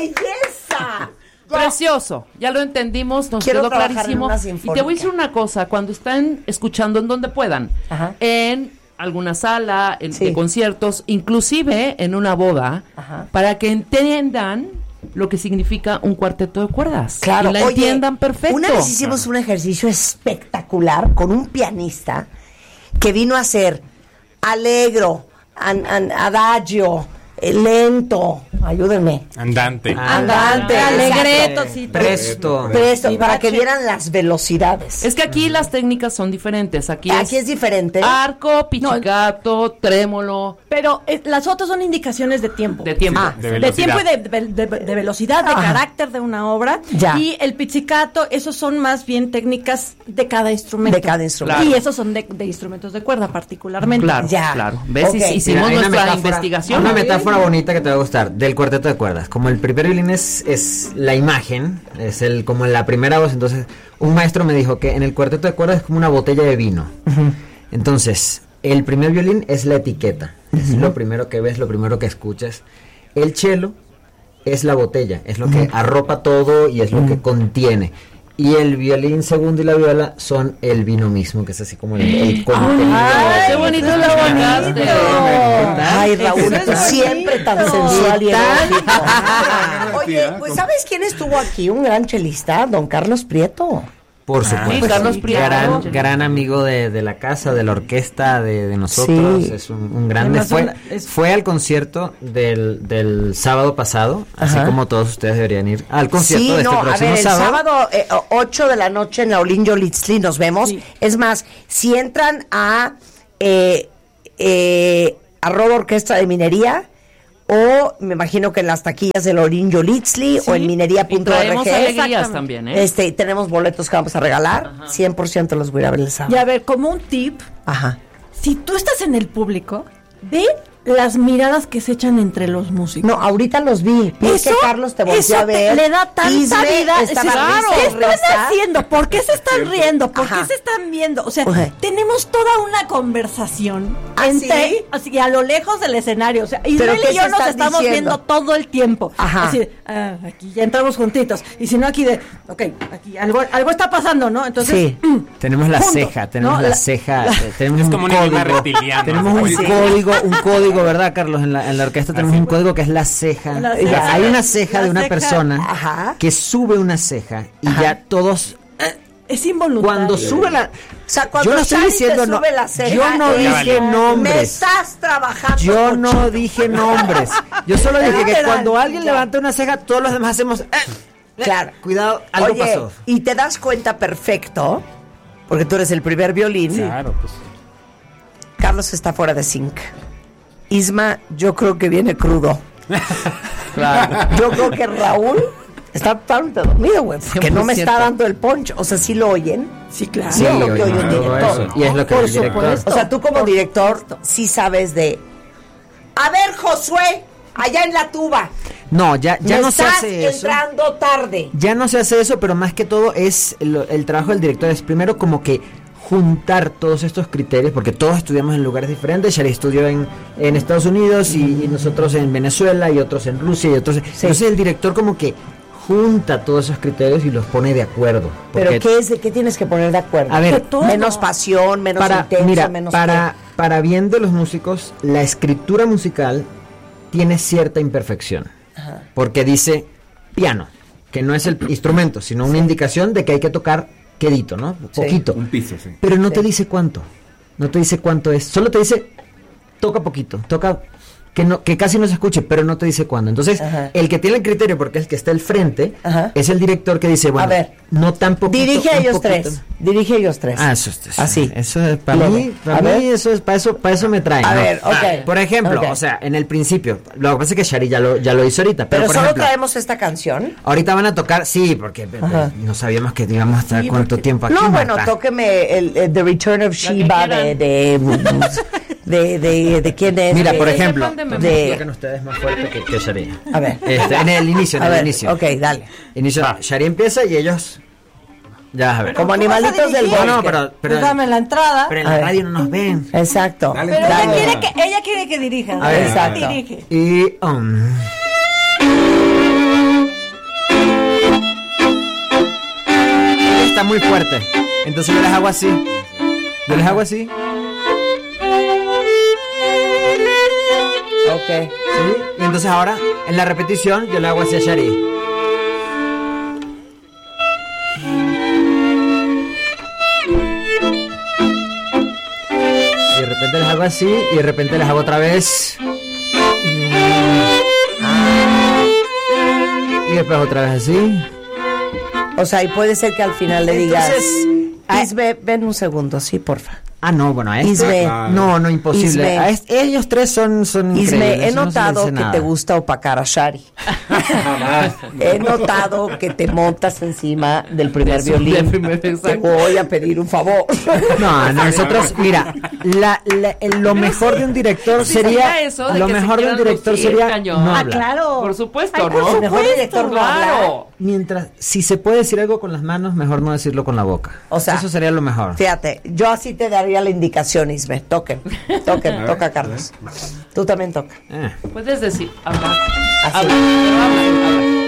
belleza! Precioso, ya lo entendimos, nos Quiero quedó trabajar clarísimo. en una Y te voy a sinfónica. decir una cosa, cuando están escuchando en donde puedan, Ajá. en alguna sala Sí. de conciertos, inclusive en una boda, Ajá. para que entiendan lo que significa un cuarteto de cuerdas. Claro, y la oye, entiendan perfecto. Una vez hicimos un ejercicio espectacular con un pianista que vino a hacer allegro, adagio, lento, ayúdenme. Andante. Andante, Alegreto, exacto. sí. Presto. Presto, para que vieran las velocidades. Es que aquí las técnicas son diferentes. Aquí es diferente. Arco, pizzicato, trémolo. Pero las otras son indicaciones de tiempo. De tiempo. De tiempo y de velocidad, de Ajá. carácter de una obra. Ya. Y el pizzicato, esos son más bien técnicas de cada instrumento. De cada instrumento. Y esos son de instrumentos de cuerda particularmente. Claro, Ya. claro. ¿Ves? Ok. Hicimos Mira, hay nuestra investigación. Una metáfora bonita que te va a gustar del cuarteto de cuerdas. Como el primer violín es la imagen, es como la primera voz. Entonces, un maestro me dijo que en el cuarteto de cuerdas es como una botella de vino. Entonces, el primer violín es la etiqueta. Es lo primero que ves, lo primero que escuchas. El cello es la botella, es lo que arropa todo y es lo que contiene. Y el violín segundo y la viola son el vino mismo, que es así como el contenido. ¡Ay, qué bonito lo explicaste! Ay, Raúl, tú siempre tan sensual y erótico. Oye, ¿Cómo? pues ¿sabes quién estuvo aquí? Un gran chelista, don Carlos Prieto. Por supuesto. Sí, Carlos Prieto. Gran amigo de la casa, de la orquesta, de nosotros. Sí. Es un grande. Además, Fue al concierto del sábado pasado, así Ajá. como todos ustedes deberían ir al concierto Sí, de este no, a próximo ver, el sábado. sábado 8 de la noche en la Olin Yolitzli nos vemos. Sí. Es más, si entran a arroba orquesta de minería, o me imagino que en las taquillas de la Olin Yolitzli o en Y traemos minería.org, alegrías también, ¿eh? tenemos boletos que vamos a regalar. 100% los voy a ir a ver el sábado. Y a ver, como un tip, Ajá. si tú estás en el público, ve las miradas que se echan entre los músicos. No, ahorita los vi. Es que Carlos te volteó a ver. le da tanta Isme vida. estaba Claro. risa y ¿Qué están risa. haciendo? ¿Por qué se están riendo? ¿Por Ajá. qué se están viendo? O sea, Ajá. tenemos toda una conversación ¿Ah, entre, sí? así a lo lejos del escenario. O sea, Ismael qué y yo se nos están estamos diciendo? viendo todo el tiempo. Ajá. Así, aquí ya entramos juntitos. Y si no, aquí aquí algo está pasando, ¿no? Entonces, Sí. Tenemos la juntos, ceja, tenemos ¿no? la La- ceja, tenemos Es un como un enigma código. reptiliano. Tenemos un código, ¿verdad, Carlos? En la orquesta tenemos un código que es la ceja. La ceja. Hay una ceja La de una ceja. persona Ajá. que sube una ceja y Ajá. ya todos es involuntario. cuando sube la O sea, cuando yo no estoy Shari diciendo te no, sube la ceja, yo no es- dije Me nombres. estás trabajando. Yo no cochino. dije nombres. Yo solo dije que Literal, cuando alguien ya. levanta una ceja, todos los demás hacemos Claro. cuidado, algo Oye, pasó. y te das cuenta perfecto, porque tú eres el primer violín. Claro, pues. Carlos está fuera de sync. Isma, yo creo que viene crudo. Claro. Yo creo que Raúl está totalmente dormido, güey, porque no me está 100%. dando el punch. O sea, ¿sí lo oyen? Sí, claro. Sí, es lo que oye un todo director. eso. Y es lo que Por el director. supuesto. O sea, tú como director sí sabes de... A ver, Josué, allá en la tuba. No, ya me no se estás hace eso. entrando tarde. Ya no se hace eso, pero más que todo es el trabajo del director es primero como que juntar todos estos criterios, porque todos estudiamos en lugares diferentes. Shari estudió en Estados Unidos y nosotros en Venezuela y otros en Rusia y otros. Entonces el director como que junta todos esos criterios y los pone de acuerdo. Pero porque ¿qué tienes que poner de acuerdo? A ver, De todo. menos pasión, menos para intenso, mira, menos para bien de los músicos, la escritura musical tiene cierta imperfección. Porque dice piano, que no es el instrumento, sino una indicación de que hay que tocar quedito, ¿no? Poquito. Un piso, sí. Pero no te dice cuánto. No te dice cuánto es. Solo te dice toca poquito, toca que casi no se escuche, pero no te dice cuándo. Entonces, Ajá. el que tiene el criterio, porque es el que está al frente, Ajá. es el director que dice, bueno, A ver, no tan poquito. Dirige a un ellos poquito. tres. Dirige a ellos tres. Ah, eso Así. Eso es para Leve. mí, A ver. eso es para eso me trae. A ¿no? ver, ok. Por ejemplo, Ok. o sea, en el principio, lo que pasa es que Shari ya lo hizo ahorita, pero Pero por solo ejemplo, traemos esta canción. ahorita van a tocar, sí, porque Ajá. no sabíamos que íbamos a estar Sí, cuánto porque- tiempo aquí. No, bueno, Marta. tóqueme el The Return of Shiva quieran. de quién es. Mira, de- por ejemplo, sepan de memoria. toquen ustedes más fuerte que Shari. A ver. En el inicio, A ver, inicio. ok, dale. Shari empieza y ellos ya vas a ver. Como ¿Cómo vas a animalitos del dirigir? bosque. No, pero Pues dame la entrada. pero en A la ver. radio no nos ven. Exacto. Dale, Pero Dale. ella quiere que dirija. A ver, exacto. Dirige. Y está muy fuerte. Entonces yo les hago así. Yo les hago así. Ok. ¿Sí? Y entonces ahora, en la repetición, yo le hago así a Shari. Y de repente les hago así, y de repente les hago otra vez. Y después otra vez así. O sea, y puede ser que al final le digas, Entonces, Isbe, ven un segundo, sí, porfa. Ah, no, bueno, a este. Isbe. No, imposible. Isbe. A ellos tres son increíbles. Isbe, he no se les notado dice que nada. te gusta opacar a Shari. He notado que te montas encima del primer violín. del primer, Te exacto. voy a pedir un favor. No, nosotros, mira, lo mejor de un director Sí, sería. sería eso de Lo que se mejor de un quieran director lucir, sería cañón. no Ah, hablar. Claro. Por supuesto, Ay, por ¿no? El mejor director no habla. Claro. Mientras, si se puede decir algo con las manos, mejor no decirlo con la boca. O sea, eso sería lo mejor. Fíjate, yo así te daría la indicación, Isbe. Toca, Carlos. Tú también toca. Puedes decir, hablar. Así. Habla, pero habla.